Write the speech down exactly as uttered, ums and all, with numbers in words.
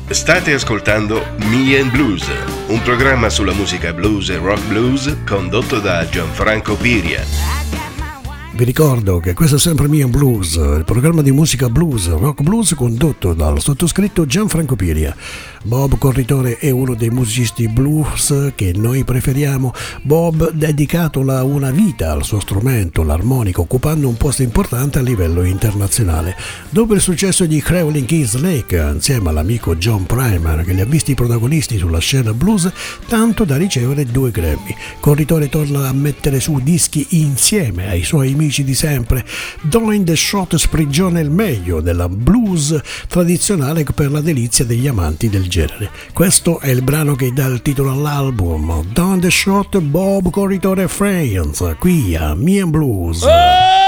State ascoltando Me and Blues, un programma sulla musica blues e rock blues condotto da Gianfranco Piria. Vi ricordo che questo è sempre Me and Blues, il programma di musica blues, rock blues condotto dal sottoscritto Gianfranco Piria. Bob Corritore è uno dei musicisti blues che noi preferiamo. Bob ha dedicato la, una vita al suo strumento, l'armonica, occupando un posto importante a livello internazionale. Dopo il successo di Crowley Kings Lake, insieme all'amico John Primer, che li ha visti protagonisti sulla scena blues, tanto da ricevere due Grammy. Corritore torna a mettere su dischi insieme ai suoi amici di sempre. Doing the Shot sprigiona il meglio della blues tradizionale per la delizia degli amanti del genere. Questo è il brano che dà il titolo all'album. Down the Shot, Bob Corritore Friends, qui a Me and Blues. Oh!